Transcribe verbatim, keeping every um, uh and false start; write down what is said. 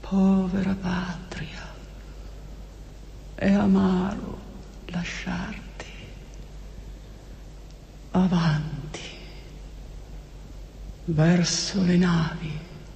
povera patria, è amaro lasciarti. Avanti, verso le navi,